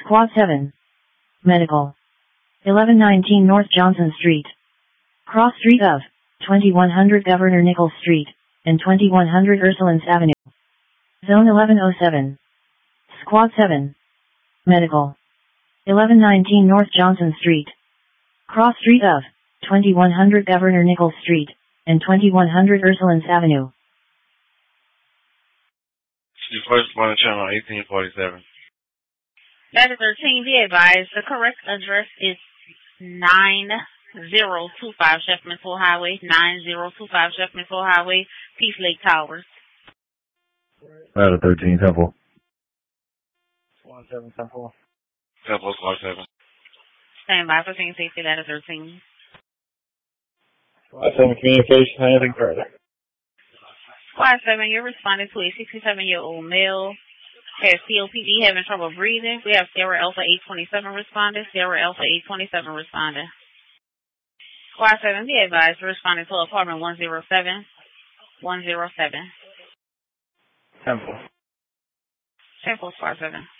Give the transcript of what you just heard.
Squad 7. Medical. 1119 North Johnson Street. Cross street of 2100 Governor Nichols Street and 2100 Ursulines Avenue. Zone 1107. Squad 7. Medical. 1119 North Johnson Street. Cross street of 2100 Governor Nichols Street and 2100 Ursulines Avenue. You first one on channel 1847. Letter 13, be advised, the correct address is 9025 Sheffmansville Highway, 9025 Sheffmansville Highway, Peace Lake Towers. Letter 13, Temple. Squad 7, Temple. Temple, Squad 7. Stand by for scene safety, letter 13. Squad 7, communication, anything further? Squad 7, you're responding to a 67-year-old male. Has COPD, having trouble breathing. We have Sierra Alpha 827 responding. Sierra Alpha 827 responding. Squad 7, be advised, responding to apartment 107. 107. Temple. Temple, Squad 7.